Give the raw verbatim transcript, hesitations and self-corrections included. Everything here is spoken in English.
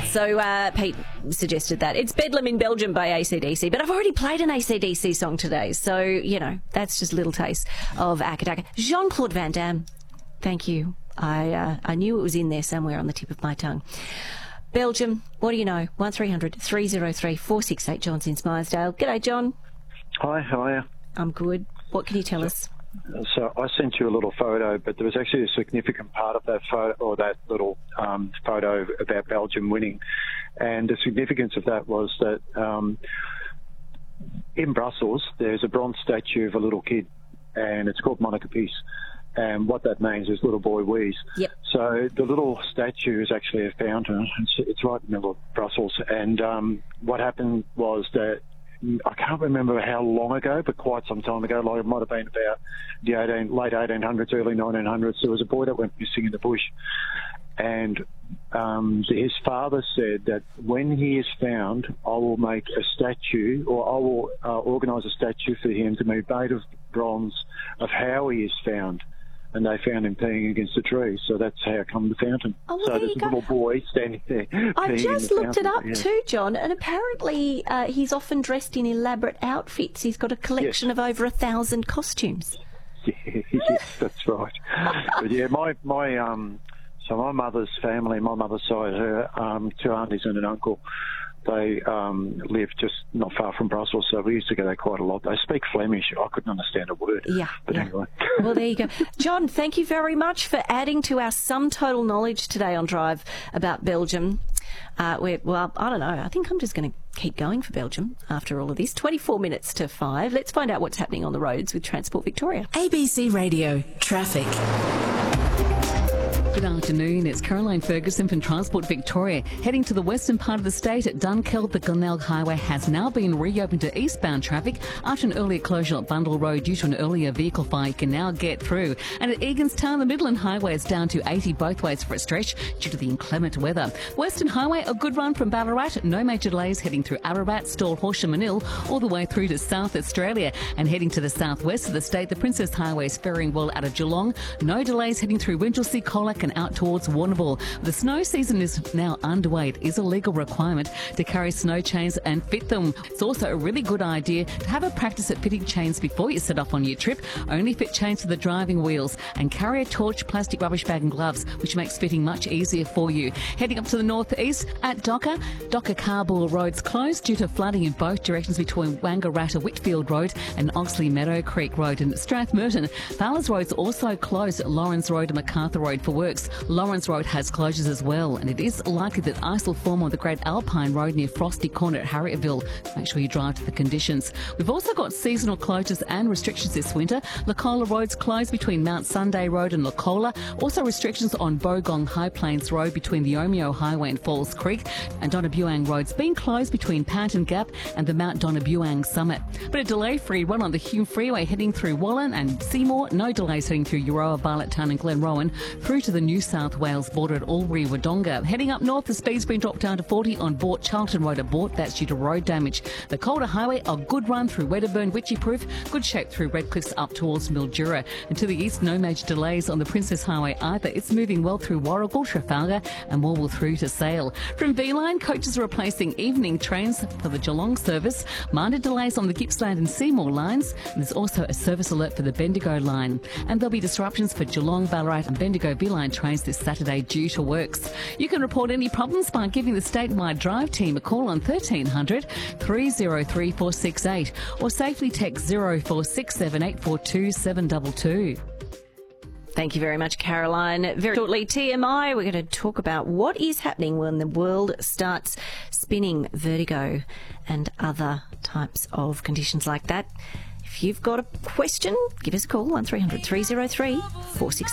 So uh, Pete suggested that. It's Bedlam in Belgium by A C D C, but I've already played an A C D C song today, so, you know, that's just a little taste of Akadaka. Jean-Claude Van Damme, thank you. I uh, I knew it was in there somewhere on the tip of my tongue. Belgium, what do you know? one three hundred three oh three four six eight. John's in Smiresdale. G'day, John. Hi, how are you? I'm good. What can you tell us? So I sent you a little photo, but there was actually a significant part of that photo, or that little um, photo about Belgium winning. And the significance of that was that um, in Brussels, there's a bronze statue of a little kid, and it's called Monica Peace. And what that means is little boy wheeze. Yep. So the little statue is actually a fountain. It's, it's right in the middle of Brussels. And um, what happened was that I can't remember how long ago, but quite some time ago, like it might have been about the eighteen, late eighteen hundreds, early nineteen hundreds, there was a boy that went missing in the bush. And um, his father said that when he is found, I will make a statue, or I will uh, organise a statue for him to be made of bronze of how he is found. And they found him peeing against a tree, so that's how come the fountain. Oh, well, so there there's you a go. little boy standing there. I've just looked it up yeah. too, John, and apparently uh, he's often dressed in elaborate outfits. He's got a collection Yes. of over a thousand costumes. Yeah, yes, that's right. But yeah, my my um, so my mother's family, my mother's side, her um, two aunties and an uncle, they um, live just not far from Brussels, so we used to go there quite a lot. They speak Flemish. I couldn't understand a word. Yeah. But yeah. anyway. Well, there you go. John, thank you very much for adding to our sum total knowledge today on Drive about Belgium. Uh, we're, well, I don't know. I think I'm just going to keep going for Belgium after all of this. twenty-four minutes to five. Let's find out what's happening on the roads with Transport Victoria. A B C Radio Traffic. Good afternoon, it's Caroline Ferguson from Transport Victoria. Heading to the western part of the state at Dunkeld, the Glenelg Highway has now been reopened to eastbound traffic after an earlier closure at Bundle Road due to an earlier vehicle fire. You can now get through. And at Eganstown, the Midland Highway is down to eighty both ways for a stretch due to the inclement weather. Western Highway, a good run from Ballarat. No major delays heading through Ararat, Stawell, Horsham and Manil, all the way through to South Australia. And heading to the southwest of the state, the Princess Highway is faring well out of Geelong. No delays heading through Winchelsea, Colac and out towards Warrnambool. The snow season is now underway. It is a legal requirement to carry snow chains and fit them. It's also a really good idea to have a practice at fitting chains before you set off on your trip. Only fit chains to the driving wheels and carry a torch, plastic rubbish bag and gloves, which makes fitting much easier for you. Heading up to the northeast at Docker, Docker Carbull Road's closed due to flooding in both directions between Wangaratta Whitfield Road and Oxley Meadow Creek Road. And at Strathmerton, Fowler's Road's also closed at Lawrence Road and MacArthur Road for works. Lawrence Road has closures as well, and it is likely that ice will form on the Great Alpine Road near Frosty Corner at Harrietville. Make sure you drive to the conditions. We've also got seasonal closures and restrictions this winter. Lacola Road's closed between Mount Sunday Road and Lacola. Also restrictions on Bogong High Plains Road between the Omeo Highway and Falls Creek. And Donnabuang Road's been closed between Panton Gap and the Mount Donnabuang Summit. But a delay-free run on the Hume Freeway heading through Wallen and Seymour. No delays heading through Euroa, Barletttown and Glenrowan through to the New South Wales border at Albury, Wodonga. Heading up north, the speed's been dropped down to forty on Bort, Charlton Road at Bort. That's due to road damage. The Calder Highway, a good run through Wedderburn, Witchyproof. Good shape through Redcliffs up towards Mildura. And to the east, no major delays on the Princess Highway either. It's moving well through Warragul, Trafalgar and Morwell through to Sale. From V-Line, coaches are replacing evening trains for the Geelong service. Minor delays on the Gippsland and Seymour lines. And there's also a service alert for the Bendigo line. And there'll be disruptions for Geelong, Ballarat and Bendigo V-Line trains this Saturday due to works. You can report any problems by giving the statewide drive team a call on thirteen hundred three oh three four six eight or safely text zero four six seven eight four two seven two two. Thank you very much, Caroline. Very shortly, T M I, we're going to talk about what is happening when the world starts spinning, vertigo and other types of conditions like that. If you've got a question, give us a call, one three hundred three oh three four six eight.